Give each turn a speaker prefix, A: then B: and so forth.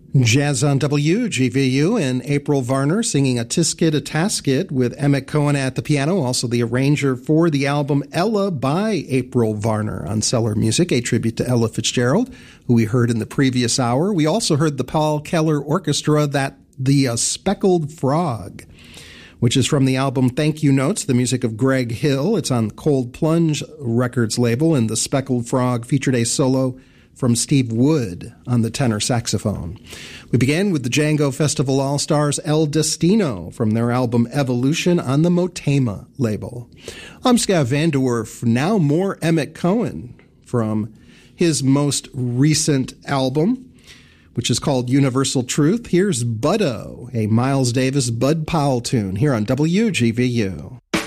A: Jazz on WGVU and April Varner singing A Tisket, a Tasket with Emmett Cohen at the piano, also the arranger for the album Ella by April Varner on Cellar Music, a tribute to Ella Fitzgerald, who we heard in the previous hour. We also heard the Paul Keller Orchestra, the Speckled Frog, which is from the album Thank You Notes, the music of Greg Hill. It's on Cold Plunge Records label, and the Speckled Frog featured a solo from Steve Wood on the tenor saxophone. We began with the Django Festival All-Stars El Destino from their album Evolution on the Motema label. I'm Scott Vanderwerf. Now more Emmett Cohen from his most recent album, which is called Universal Truth. Here's Buddo, a Miles Davis Bud Powell tune here on WGVU.